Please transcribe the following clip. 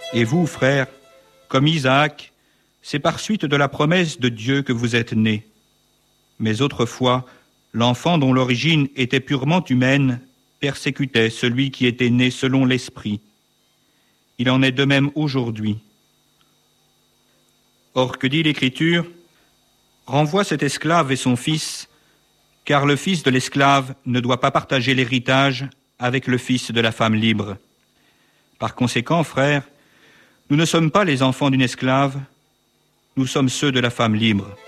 Et vous, frères, comme Isaac, c'est par suite de la promesse de Dieu que vous êtes nés. Mais autrefois, l'enfant dont l'origine était purement humaine persécutait celui qui était né selon l'esprit. Il en est de même aujourd'hui. Or, que dit l'Écriture ? Renvoie cet esclave et son fils, car le fils de l'esclave ne doit pas partager l'héritage avec le fils de la femme libre. Par conséquent, frères, nous ne sommes pas les enfants d'une esclave, nous sommes ceux de la femme libre.